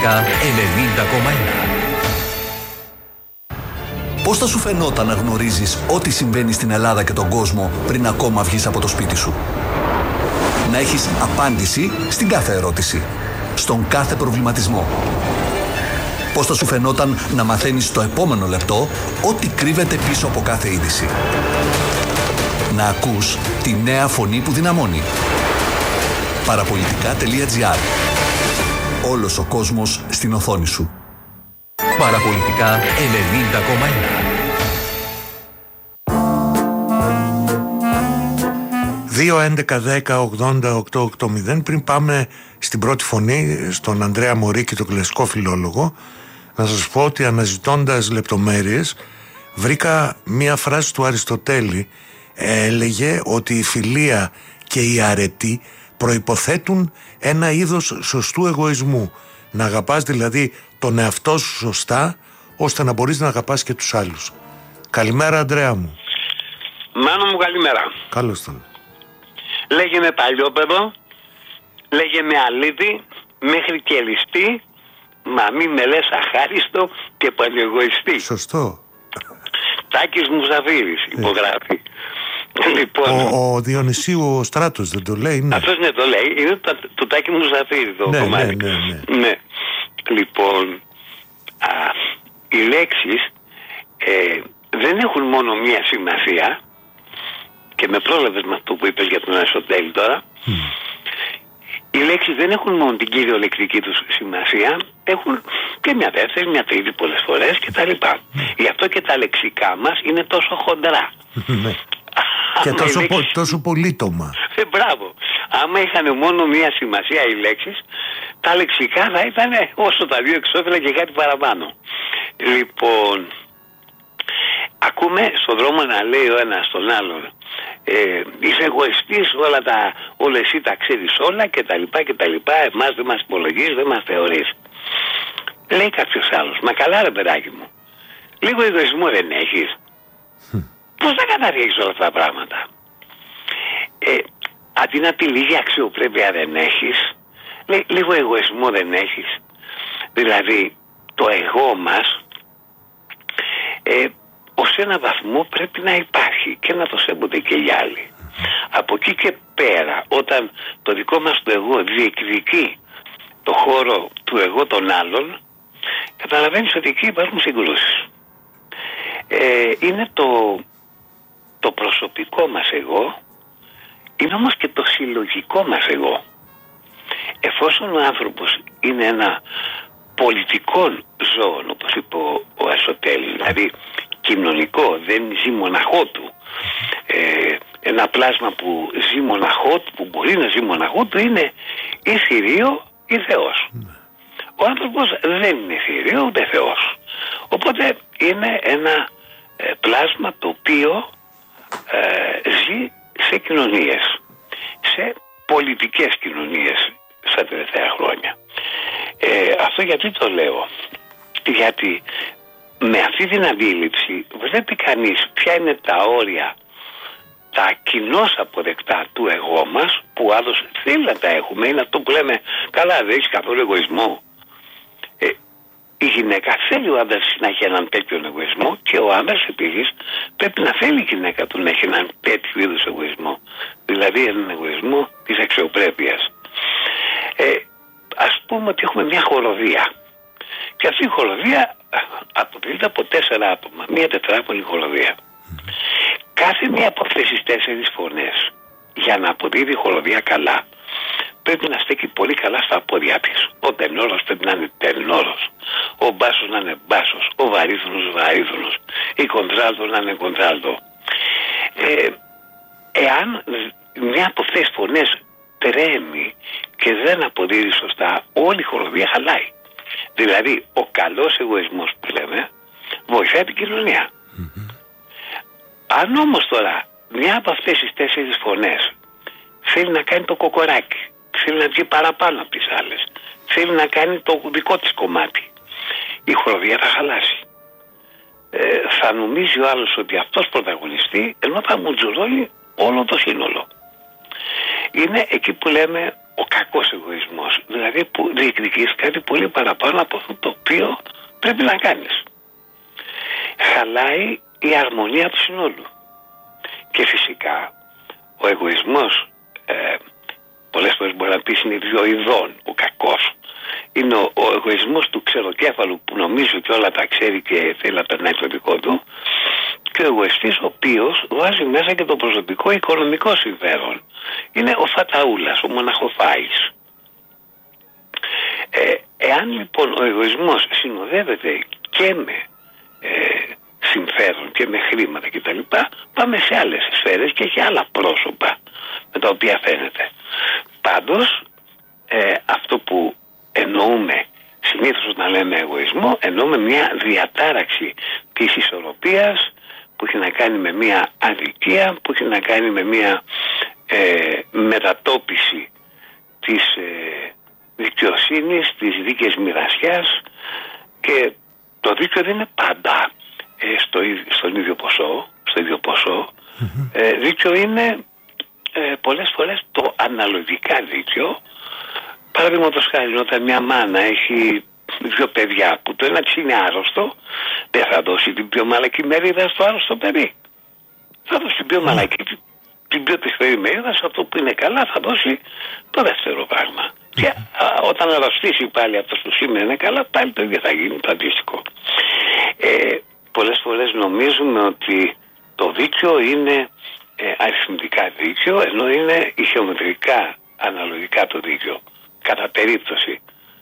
Παραπολιτικά 90,1. Πώς θα σου φαινόταν να γνωρίζεις ό,τι συμβαίνει στην Ελλάδα και τον κόσμο πριν ακόμα βγεις από το σπίτι σου? Να έχεις απάντηση στην κάθε ερώτηση, στον κάθε προβληματισμό. Πώς θα σου φαινόταν να μαθαίνεις το επόμενο λεπτό ό,τι κρύβεται πίσω από κάθε είδηση? Να ακούς τη νέα φωνή που δυναμώνει. Παραπολιτικά.gr. Όλος ο κόσμος στην οθόνη σου. Παραπολιτικά 90,1. 2-11-10-80-880. Πριν πάμε στην πρώτη φωνή, στον Ανδρέα Μωρίκη, τον κλασικό φιλόλογο, να σας πω ότι αναζητώντας λεπτομέρειες βρήκα μία φράση του Αριστοτέλη. Έλεγε ότι η φιλία και η αρετή προϋποθέτουν ένα είδος σωστού εγωισμού. Να αγαπάς δηλαδή τον εαυτό σου σωστά, ώστε να μπορείς να αγαπάς και τους άλλους. Καλημέρα, Ανδρέα μου. Μάνο μου, καλημέρα. Καλώς τον. Λέγε παλιόπαιδο, λέγε με αλήτη, μέχρι και ληστή, μα μη με λες αχάριστο και παλιογοιστή. Σωστό. Τάκης Μουσαφίρης υπογράφει. Λοιπόν, ο Διονυσίου ο Στράτος δεν το λέει? Ναι. Αυτός ναι το λέει, είναι το Τάκη Μουσαφίρη το κομμάτι. Ναι. Λοιπόν, οι λέξεις δεν έχουν μόνο μία σημασία, και με πρόλαβες με αυτό που είπες για τον Αριστοτέλη τώρα. Οι λέξεις δεν έχουν μόνο την κυριολεκτική τους σημασία, έχουν και μια δεύτερη, μια τρίτη πολλές φορές κτλ. Γι' αυτό και τα λεξικά μας είναι τόσο χοντρά. Και τόσο πολύτομα. Μπράβο. Άμα είχαν μόνο μία σημασία οι λέξεις, τα λεξικά θα ήταν όσο τα δύο εξώφυλλα και κάτι παραπάνω. Λοιπόν, ακούμε στον δρόμο να λέει ο ένας στον άλλον, είσαι εγωιστής, όλα εσύ τα ξέρεις όλα και τα λοιπά και τα λοιπά, εμάς δεν μας υπολογίζεις, δεν μας θεωρείς. Λέει κάποιος άλλος, μα καλά ρε παιδάκι μου, λίγο εγωισμό δεν έχεις? Πώς θα καταργήσεις όλα αυτά τα πράγματα? Αντί να πει λίγη αξιοπρέπεια δεν έχεις, λέει λίγο εγωισμό δεν έχεις? Δηλαδή το εγώ μας ως ένα βαθμό πρέπει να υπάρχει και να το σέβονται και οι άλλοι. Από εκεί και πέρα, όταν το δικό μας το εγώ διεκδικεί το χώρο του εγώ των άλλων, καταλαβαίνεις ότι εκεί υπάρχουν συγκρούσεις. Είναι το προσωπικό μας εγώ, είναι όμως και το συλλογικό μας εγώ. Εφόσον ο άνθρωπος είναι ένα πολιτικό ζώο, όπως είπε ο Αριστοτέλης, δηλαδή κοινωνικό, δεν ζει μοναχό του, ένα πλάσμα που ζει μοναχό του, που μπορεί να ζει μοναχό του, είναι ή θηρίο ή Θεός. Ο άνθρωπος δεν είναι θηρίο ούτε Θεός, οπότε είναι ένα πλάσμα το οποίο ζει σε κοινωνίες, σε πολιτικές κοινωνίες στα τελευταία χρόνια. Αυτό γιατί το λέω? Γιατί με αυτή την αντίληψη βλέπει κανείς ποια είναι τα όρια, τα κοινώς αποδεκτά του εγώ μας, που άλλος θέλει να τα έχουμε. Είναι αυτό που λέμε, καλά δεν έχει καθόλου εγωισμό. Η γυναίκα θέλει ο άντρας να έχει έναν τέτοιο εγωισμό, και ο άντρας επίσης πρέπει να θέλει η γυναίκα του να έχει έναν τέτοιο είδους εγωισμό. Δηλαδή έναν εγωισμό της αξιοπρέπειας. Ας πούμε ότι έχουμε μια χοροδία, και αυτή η χοροδία αποτελείται από 4 άτομα, μια τετράγωνη χοροδία. Κάθε μία από αυτές τις 4 φωνές, για να αποδίδει η χοροδία καλά, πρέπει να στέκει πολύ καλά στα πόδια της. Ο τενόρος πρέπει να είναι τενόρος, ο μπάσος να είναι μπάσος, ο βαρύθμος βαρύθμος, η κοντράλτο να είναι κοντράλτο. Εάν μια από αυτές τις φωνές τρέμει και δεν αποδίδει σωστά, όλη η χοροδία χαλάει. Δηλαδή ο καλός εγωισμός που λέμε βοηθάει την κοινωνία. Αν όμως τώρα μια από αυτές τις 4 φωνές θέλει να κάνει το κοκοράκι, θέλει να βγει παραπάνω από τις άλλες, θέλει να κάνει το δικό της κομμάτι, η χοροδία θα χαλάσει. Θα νομίζει ο άλλος ότι αυτός πρωταγωνιστεί, ενώ θα μουτζουρώνει όλο το σύνολο. Είναι εκεί που λέμε ο κακός εγωισμός. Δηλαδή που διεκδικείς κάτι πολύ παραπάνω από αυτό το οποίο πρέπει να κάνεις. Χαλάει η αρμονία του συνόλου. Και φυσικά ο εγωισμός πολλές φορές μπορεί να πεις είναι δύο ειδών. Ο κακός είναι ο εγωισμός του ξεροκέφαλου που νομίζει ότι όλα τα ξέρει και θέλει να περνάει το δικό του, και ο εγωιστής ο οποίος βάζει μέσα και το προσωπικό οικονομικό συμφέρον. Είναι ο φαταούλας, ο μοναχοφάης. Εάν λοιπόν ο εγωισμός συνοδεύεται και με συμφέρον και με χρήματα κτλ, πάμε σε άλλες σφαίρες και έχει άλλα πρόσωπα με τα οποία φαίνεται. Πάντως αυτό που εννοούμε συνήθως όταν λέμε εγωισμό, εννοούμε μια διατάραξη της ισορροπίας που έχει να κάνει με μια αδικία, που έχει να κάνει με μια μετατόπιση της δικαιοσύνης, της δίκαιης μοιρασιάς, και το δίκαιο δεν είναι πάντα στο ίδιο ποσό. Δίκαιο είναι πολλές φορές το αναλογικά δίκαιο. Παραδείγματος χάρη, όταν μια μάνα έχει δύο παιδιά που το ένα της είναι άρρωστο, δεν θα δώσει την πιο μαλακή μερίδα στο άρρωστο παιδί. Θα δώσει την πιο μαλακή, την πιο τυχερή μερίδα σε αυτό που είναι καλά, θα δώσει το δεύτερο πράγμα. Και όταν αρρωστήσει πάλι αυτός που σήμερα είναι καλά, πάλι το ίδιο θα γίνει, το αντίστοιχο. Πολλές φορές νομίζουμε ότι το δίκαιο είναι αριθμητικά δίκαιο, ενώ είναι ηχεομετρικά αναλογικά το δίκαιο. Κατά περίπτωση